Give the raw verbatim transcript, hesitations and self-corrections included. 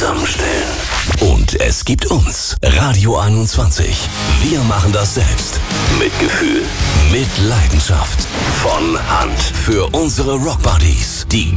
zusammenstellen. Und es gibt uns, Radio einundzwanzig. Wir machen das selbst. Mit Gefühl, mit Leidenschaft. Von Hand für unsere Rockbuddies, die